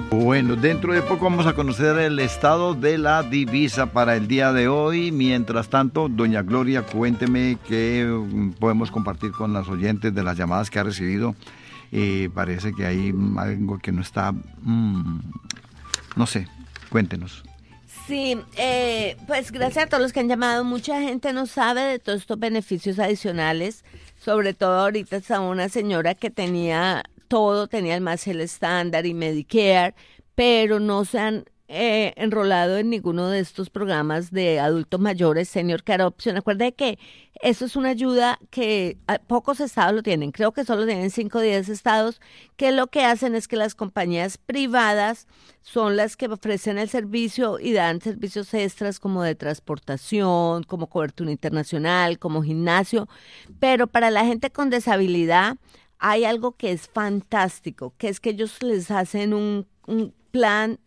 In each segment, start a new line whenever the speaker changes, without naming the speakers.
Bueno, dentro de poco vamos a conocer el estado de la divisa para el día de hoy. Mientras tanto, doña Gloria, cuénteme qué podemos compartir con los oyentes de las llamadas que ha recibido. Parece que hay algo que no está, no sé, cuéntenos.
Sí, pues gracias a todos los que han llamado. Mucha gente no sabe de todos estos beneficios adicionales. Sobre todo ahorita está una señora que tenía todo, tenía el más el estándar y Medicare, pero no se han enrolado en ninguno de estos programas de adultos mayores, Senior Care Option. Acuérdate que eso es una ayuda que pocos estados lo tienen, creo que solo tienen 5 o 10 estados, que lo que hacen es que las compañías privadas son las que ofrecen el servicio y dan servicios extras como de transportación, como cobertura internacional, como gimnasio, pero para la gente con deshabilidad hay algo que es fantástico, que es que ellos les hacen un plan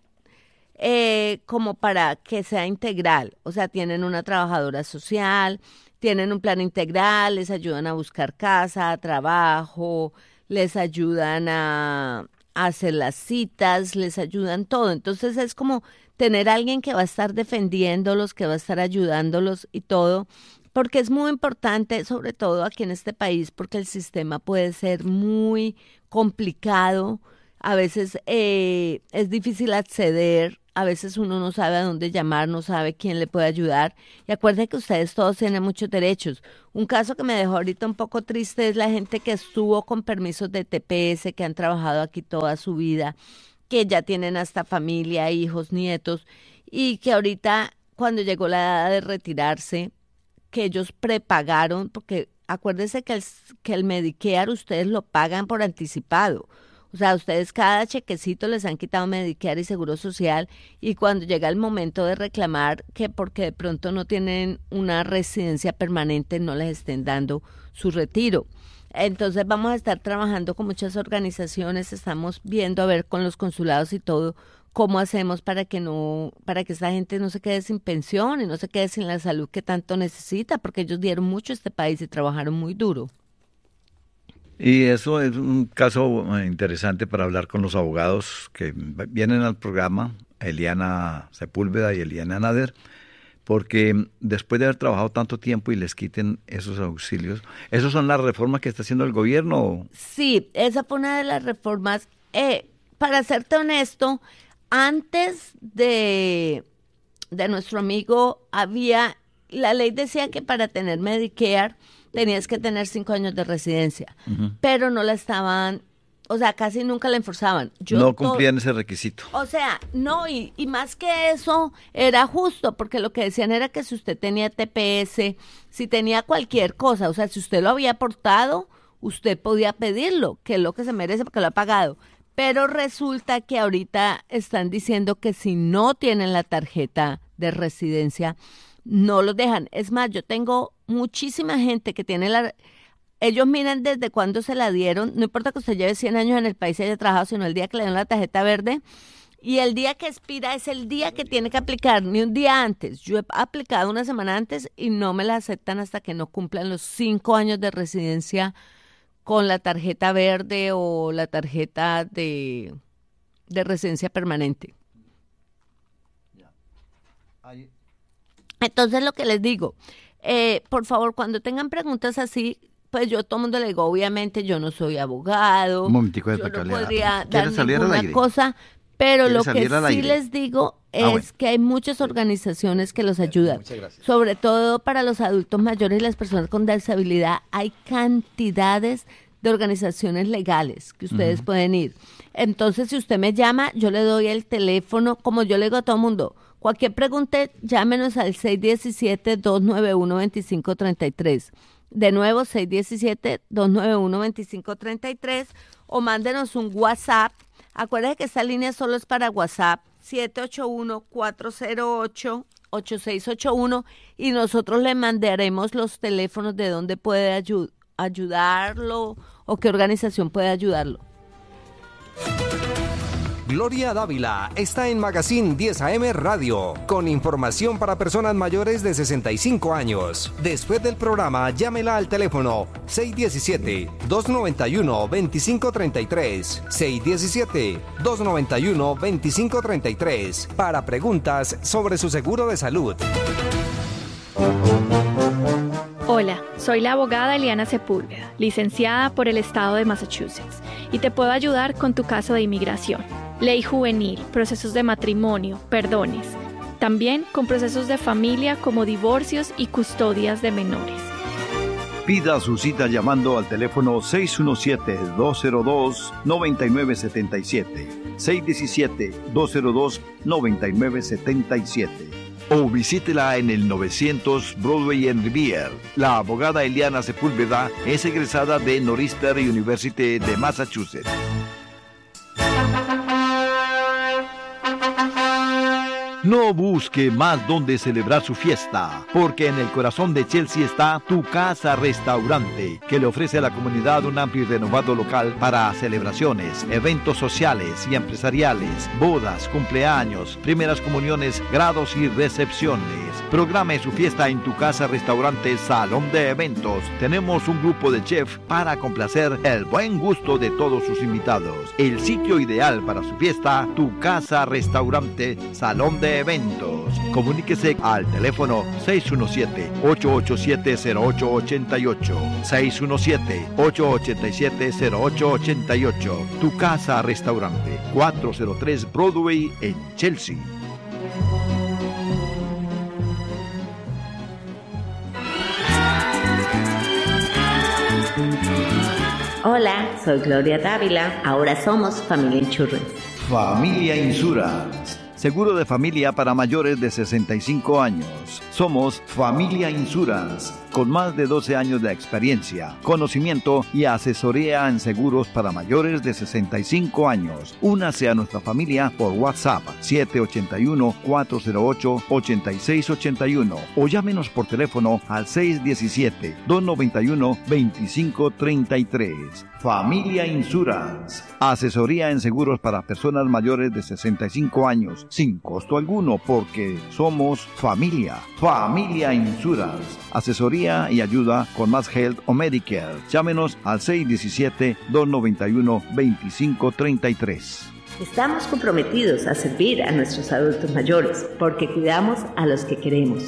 como para que sea integral. O sea, tienen una trabajadora social, tienen un plan integral, les ayudan a buscar casa, trabajo, les ayudan a hacer las citas, les ayudan todo. Entonces es como tener a alguien que va a estar defendiéndolos, que va a estar ayudándolos y todo. Porque es muy importante, sobre todo aquí en este país, porque el sistema puede ser muy complicado, a veces es difícil acceder, a veces uno no sabe a dónde llamar, no sabe quién le puede ayudar. Y acuérdense que ustedes todos tienen muchos derechos. Un caso que me dejó ahorita un poco triste es la gente que estuvo con permisos de TPS, que han trabajado aquí toda su vida, que ya tienen hasta familia, hijos, nietos, y que ahorita cuando llegó la edad de retirarse, que ellos prepagaron, porque acuérdense que el Medicare ustedes lo pagan por anticipado. O sea, ustedes cada chequecito les han quitado Medicare y Seguro Social y cuando llega el momento de reclamar que porque de pronto no tienen una residencia permanente no les estén dando su retiro. Entonces vamos a estar trabajando con muchas organizaciones, estamos viendo a ver con los consulados y todo cómo hacemos para que esta gente no se quede sin pensión y no se quede sin la salud que tanto necesita, porque ellos dieron mucho a este país y trabajaron muy duro.
Y eso es un caso interesante para hablar con los abogados que vienen al programa, Eliana Sepúlveda y Eliana Nader, porque después de haber trabajado tanto tiempo y les quiten esos auxilios, ¿esas son las reformas que está haciendo el gobierno?
Sí, esa fue una de las reformas. Para serte honesto, antes de nuestro amigo la ley decía que para tener Medicare tenías que tener 5 años de residencia, pero no la estaban, o sea, casi nunca la enforzaban.
No cumplían ese requisito.
O sea, no, y más que eso, era justo, porque lo que decían era que si usted tenía TPS, si tenía cualquier cosa, o sea, si usted lo había aportado, usted podía pedirlo, que es lo que se merece porque lo ha pagado. Pero resulta que ahorita están diciendo que si no tienen la tarjeta de residencia, no los dejan. Es más, yo tengo muchísima gente que tiene ellos miran desde cuándo se la dieron, no importa que usted lleve 100 años en el país y haya trabajado, sino el día que le dieron la tarjeta verde, y el día que expira es el día que tiene que aplicar, ni un día antes. Yo he aplicado una semana antes y no me la aceptan hasta que no cumplan los 5 años de residencia con la tarjeta verde o la tarjeta de residencia permanente. Entonces lo que les digo, por favor, cuando tengan preguntas así, pues yo a todo mundo le digo, obviamente yo no soy abogado,
Un momentico de
yo no
actualidad.
podría
¿Quiere
dar
salir al
ninguna
aire?
cosa, pero lo que
salir al
sí
aire?
les digo es
bueno.
que hay muchas organizaciones que los ayudan,
Muchas gracias.
sobre todo para los adultos mayores y las personas con disabilidad. Hay cantidades de organizaciones legales que ustedes pueden ir. Entonces, si usted me llama, yo le doy el teléfono, como yo le digo a todo el mundo. Cualquier pregunta, llámenos al 617-291-2533. De nuevo, 617-291-2533 o mándenos un WhatsApp. Acuérdense que esta línea solo es para WhatsApp, 781-408-8681 y nosotros le mandaremos los teléfonos de donde puede ayudarlo o qué organización puede ayudarlo.
Gloria Dávila está en Magazine 10 AM Radio, con información para personas mayores de 65 años. Después del programa, llámela al teléfono 617-291-2533, 617-291-2533, para preguntas sobre su seguro de salud.
Hola, soy la abogada Eliana Sepúlveda, licenciada por el Estado de Massachusetts, y te puedo ayudar con tu caso de inmigración, ley juvenil, procesos de matrimonio, perdones, también con procesos de familia como divorcios y custodias de menores.
Pida su cita llamando al teléfono 617-202-9977, 617-202-9977. O visítela en el 900 Broadway en Revere. La abogada Eliana Sepúlveda es egresada de Northeastern University de Massachusetts. No busque más donde celebrar su fiesta, porque en el corazón de Chelsea está Tu Casa Restaurante, que le ofrece a la comunidad un amplio y renovado local para celebraciones, eventos sociales y empresariales, bodas, cumpleaños, primeras comuniones, grados y recepciones. Programe su fiesta en Tu Casa Restaurante Salón de Eventos. Tenemos un grupo de chefs para complacer el buen gusto de todos sus invitados. El sitio ideal para su fiesta, Tu Casa Restaurante Salón de Eventos. Comuníquese al teléfono 617-887-0888, 617-887-0888. Tu Casa Restaurante, 403 Broadway en Chelsea.
Hola, soy Gloria Dávila. Ahora somos Familia Insurance.
Familia Insurance. Seguro de familia para mayores de 65 años. Somos Familia Insurance, con más de 12 años de experiencia, conocimiento y asesoría en seguros para mayores de 65 años. Únase a nuestra familia por WhatsApp 781-408-8681 o llámenos por teléfono al 617-291-2533. Familia Insurance, asesoría en seguros para personas mayores de 65 años, sin costo alguno, porque somos familia. Familia Insurance, asesoría y ayuda con Mass Health o Medicare. Llámenos al 617-291-2533.
Estamos comprometidos a servir a nuestros adultos mayores porque cuidamos a los que queremos.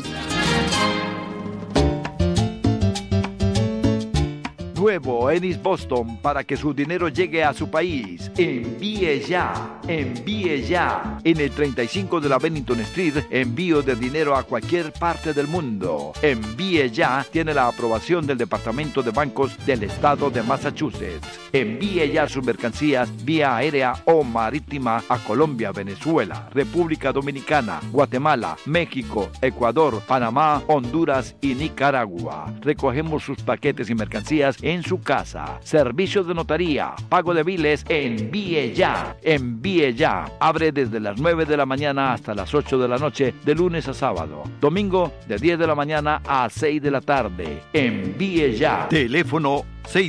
Nuevo en East Boston para que su dinero llegue a su país. Envíe ya, envíe ya. En el 35 de la Bennington Street, envío de dinero a cualquier parte del mundo. Envíe ya tiene la aprobación del Departamento de Bancos del Estado de Massachusetts. Envíe ya sus mercancías vía aérea o marítima a Colombia, Venezuela, República Dominicana, Guatemala, México, Ecuador, Panamá, Honduras y Nicaragua. Recogemos sus paquetes y mercancías en su casa. Servicios de notaría, pago de biles, envíe ya. Envíe ya. Abre desde las 9 de la mañana hasta las 8 de la noche, de lunes a sábado. Domingo, de 10 de la mañana a 6 de la tarde. Envíe ya. Teléfono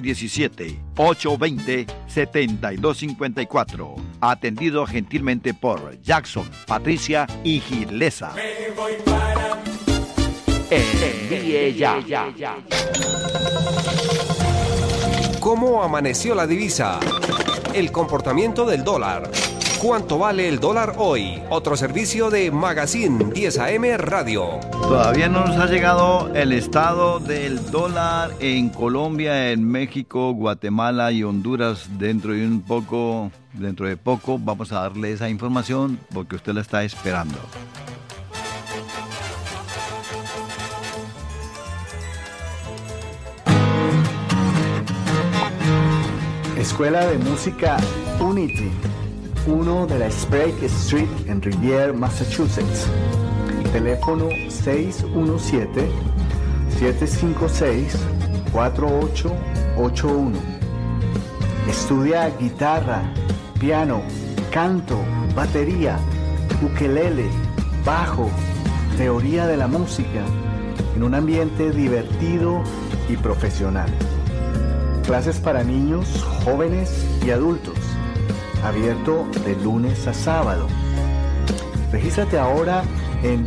617-820-7254. Atendido gentilmente por Jackson, Patricia y Gilesa. Envíe ya.
¿Cómo amaneció la divisa? El comportamiento del dólar. ¿Cuánto vale el dólar hoy? Otro servicio de Magazine 10 AM Radio.
Todavía no nos ha llegado el estado del dólar en Colombia, en México, Guatemala y Honduras. Dentro de poco vamos a darle esa información porque usted la está esperando.
Escuela de Música Unity, 1 de la Sprague Street en Revere, Massachusetts. Teléfono 617-756-4881. Estudia guitarra, piano, canto, batería, ukelele, bajo, teoría de la música, en un ambiente divertido y profesional. Clases para niños, jóvenes y adultos. abierto de lunes a sábado. Regístrate ahora en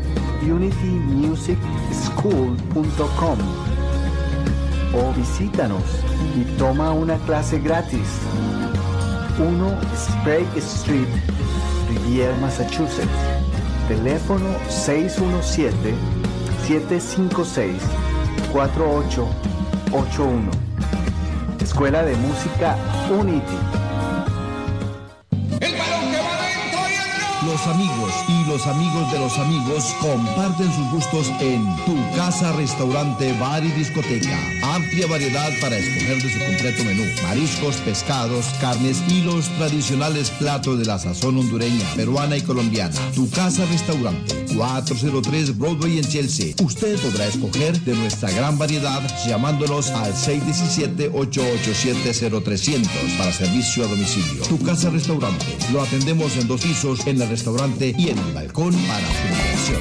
unitymusicschool.com o visítanos y toma una clase gratis. 1 Sprague Street, Riviera, Massachusetts. Teléfono 617-756-4881. Escuela de Música Unity.
Los amigos y los amigos de los amigos comparten sus gustos en Tu Casa Restaurante Bar y Discoteca. Amplia variedad para escoger de su completo menú. Mariscos, pescados, carnes y los tradicionales platos de la sazón hondureña, peruana y colombiana. Tu Casa Restaurante, 403 Broadway en Chelsea. Usted podrá escoger de nuestra gran variedad llamándonos al 617-887-0300 para servicio a domicilio. Tu Casa Restaurante. Lo atendemos en 2 pisos en el restaurante y en el balcón para su diversión.